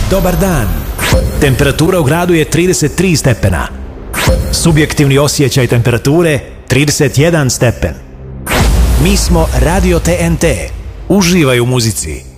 Dobar dan. Temperatura u gradu je 33 stepena. Subjektivni osjećaj temperature 31 stepen. Mi smo Radio TNT. Uživaj u muzici.